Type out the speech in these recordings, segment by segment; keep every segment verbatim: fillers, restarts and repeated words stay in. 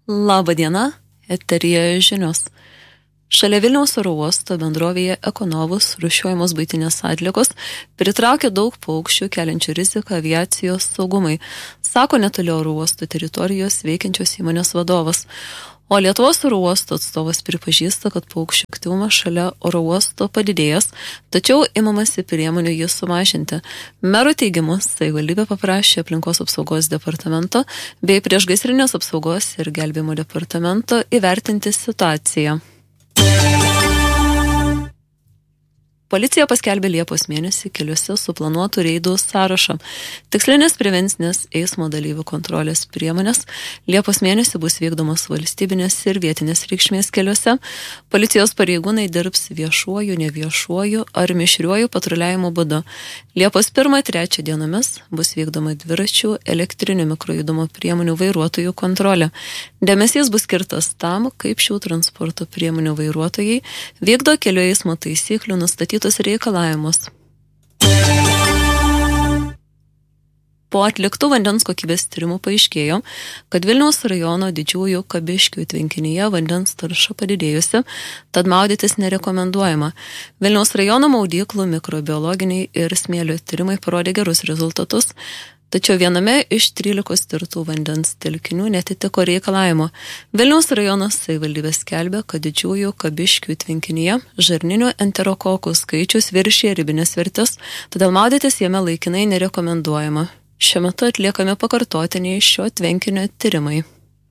Labą dieną, eteryje žinios. Šalia Vilniaus oro uosto bendrovėje Ekonovus rūšiuojamos buitinės atliekos pritraukia daug paukščių keliančių riziką aviacijos saugumai, sako netoli oro uosto teritorijos veikiančios įmonės vadovas. O Lietuvos oro uosto atstovas pripažįsta, kad paukščių aktyvumas šalia oro uosto padidėjęs, tačiau imamasi priemonių jį sumažinti. Mero teigimu, savivaldybė paprašė aplinkos apsaugos departamento bei priešgaisrinės apsaugos ir gelbėjimo departamento įvertinti situaciją. Policija paskelbė Liepos mėnesį keliuose suplanuotų reidų sąrašą. Tikslinės prevencinės eismo dalyvių kontrolės priemonės Liepos mėnesį bus vykdomos valstybinės ir vietinės reikšmės keliuose. Policijos pareigūnai dirbs viešuoju, neviešuoju ar mišriuoju patruliavimo būdu. Liepos pirmą trečią dienomis bus vykdoma dviračių, elektrinių mikrojudumo priemonių vairuotojų kontrolė. Dėmesys bus skirtas tam, kaip šių transporto priemonių vairuotojai vykdo kelių eismo taisyklių nustatytus reikalavimus. Po atliktų vandens kokybės tyrimų paaiškėjo, kad Vilniaus rajono Didžiųjų Kabiškių tvenkinyje vandens tarša padidėjusi, tad maudytis nerekomenduojama. Vilniaus rajono maudyklų mikrobiologiniai ir smėlio tyrimai parodė gerus rezultatus, tačiau viename iš trylikos tirtų vandens telkinių netitiko reikalavimo. Vilniaus rajono savivaldybė skelbia, kad Didžiųjų Kabiškių tvenkinyje žarninių enterokokų skaičius viršija ribinės vertės, todėl maudytis jame laikinai nerekomenduojama. Šiuo metu atliekami pakartotiniai šio tvenkinio tyrimai.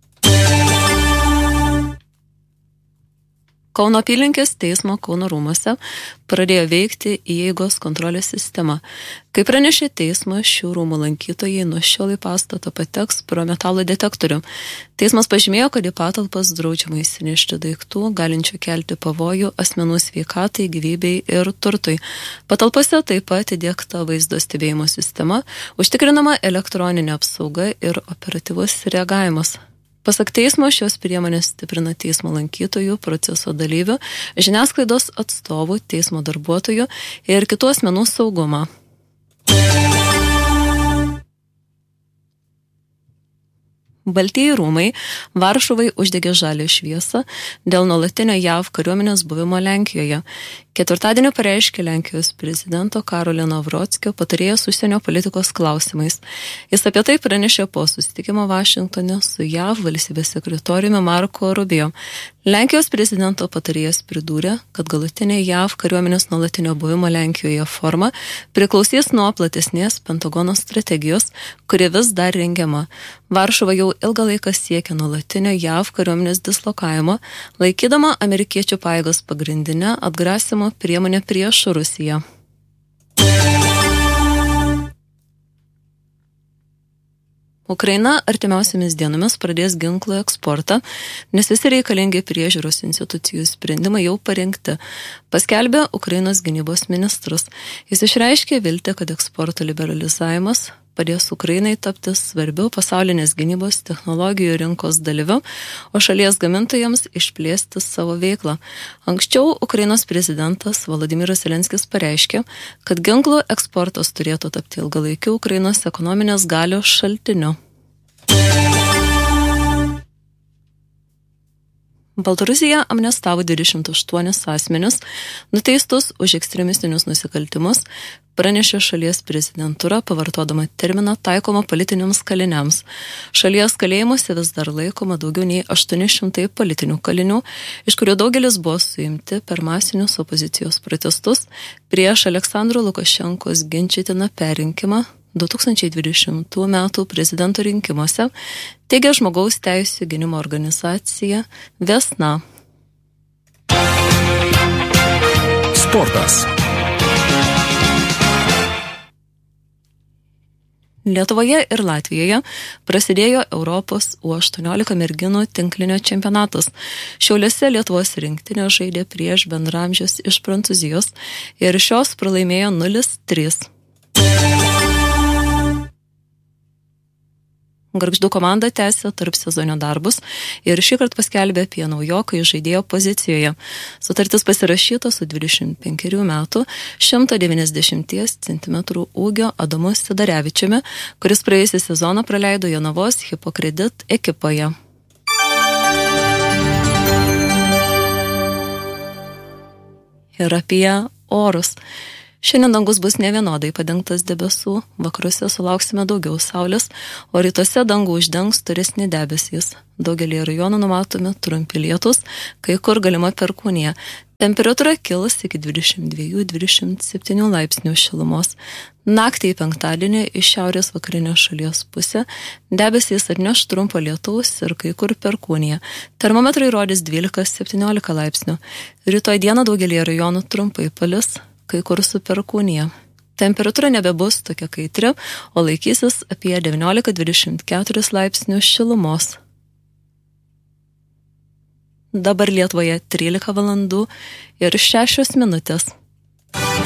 Kauno apylinkės teismo Kauno rūmuose pradėjo veikti įeigos kontrolės sistema. Kaip pranešė teismas, šių rūmų lankytojai nuo šiol į pastatą pateks pro metalo detektorių. Teismas pažymėjo, kad į patalpas draudžiama įsinešti daiktų, galinčių kelti pavojų asmenų sveikatai, gyvybei ir turtui. Patalpose taip pat įdiegta vaizdo stebėjimo sistema, užtikrinama elektroninė apsauga ir operatyvus reagavimas. Pasak teismo, šios priemonės stiprina teismo lankytojų, proceso dalyvių, žiniasklaidos atstovų, teismo darbuotojų ir kitų asmenų saugumą. Baltieji rūmai Varšuvai uždegė žalią šviesą dėl nuolatinio J A V kariuomenės buvimo Lenkijoje. Ketvirtadienį pareiškė Lenkijos prezidento Karolio Nawrockio patarėjas užsienio politikos klausimais. Jis apie tai pranešė po susitikimo Vašingtone su J A V valstybės sekretoriumi Marco Rubio. Lenkijos prezidento patarėjas pridūrė, kad galutinė J A V kariuomenės nuolatinio buvimo Lenkijoje forma priklausys nuo platesnės Pentagono strategijos, kuri vis dar rengiama. Varšuva jau ilgą laiką siekia nuolatinio J A V kariuomenės dislokavimo, laikydama amerikiečių pajėgas pagrindinę atgrasimo priemonę prieš Rusiją. Ukraina artimiausiamis dienomis pradės ginklų eksportą, nes visi reikalingi priežiūros institucijų sprendimai jau parengti, paskelbė Ukrainos gynybos ministras. Jis išreiškė viltį, kad eksporto liberalizavimas padės Ukrainai tapti svarbiau pasaulinės gynybos technologijų rinkos dalyviu, o šalies gamintojams išplėsti savo veiklą. Anksčiau Ukrainos prezidentas Volodymyras Zelenskis pareiškė, kad ginklų eksportas turėtų tapti ilgalaikiu Ukrainos ekonominės galios šaltiniu. Baltarusija amnestavo dvidešimt aštuonis asmenis, nuteistus už ekstremistinius nusikaltimus, pranešė šalies prezidentūra, pavartodama terminą taikomą politiniams kaliniams. Šalies kalėjimuose vis dar laikoma daugiau nei aštuoni šimtai politinių kalinių, iš kurių daugelis buvo suimti per masinius opozicijos protestus prieš Aleksandro Lukašenkos ginčytiną perrinkimą du tūkstančiai dvidešimtų metų prezidento rinkimuose, teigia žmogaus teisių gynimo organizacija Vesna. Sportas. Lietuvoje ir Latvijoje prasidėjo Europos U aštuoniolika merginų tinklinio čempionatas. Šiauliuose Lietuvos rinktinė žaidė prieš bendraamžius iš Prancūzijos ir šios pralaimėjo nulis trys. Gargždų komanda tęsė tarp sezonio darbus ir šįkart paskelbė apie naujoką žaidėjo pozicijoje. Sutartis pasirašyta su dvidešimt penkerių metų šimto devyniasdešimt centimetrų ūgio Adamu Sidarevičiumi, kuris praėjusį sezoną praleido Jonavos Hipokredit ekipoje. ir apie orus. Šiandien dangus bus nevienodai padengtas debesų, vakaruose sulauksime daugiau saulės, o rytuose dangų uždengs storesni debesys. Daugelį rajonų numatomi trumpi lietus, kai kur galima perkūnija. Temperatūra kils iki dvidešimt dviejų dvidešimt septynių laipsnių šilumos. Naktį į penktadienį iš šiaurės vakarinio šalies pusė debesys atneš trumpo lietaus ir kai kur perkūnija. Termometrai rodys dvylika septyniolika laipsnių. Rytoj dieną daugelį rajonų trumpai palis, kai kur su perkūnija. Temperatūra nebebus tokia kaitri, o laikysis apie devyniolika dvidešimt keturis laipsnių šilumos. Dabar Lietuvoje trylika valandų ir šešios minutės.